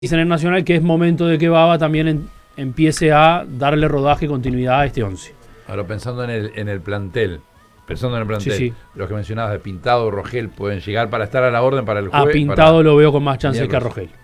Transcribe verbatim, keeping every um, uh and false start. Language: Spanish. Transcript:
en el Nacional que es momento de que Baba también en, empiece a darle rodaje y continuidad a este once. Ahora pensando en el, en el plantel, pensando en el plantel, Sí, sí. los que mencionabas de Pintado, Rogel, pueden llegar para estar a la orden para el A jueves. Pintado para... lo veo con más chances Miércoles. que a Rogel.